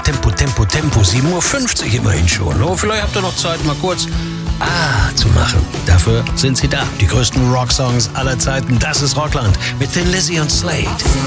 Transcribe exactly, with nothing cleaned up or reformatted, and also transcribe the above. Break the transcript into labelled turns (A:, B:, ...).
A: Tempo, Tempo, Tempo. sieben Uhr fünfzig immerhin schon. Oh, vielleicht habt ihr noch Zeit, mal kurz Ah zu machen. Dafür sind sie da. Die größten Rocksongs aller Zeiten. Das ist Rockland mit Thin Lizzy und Slade.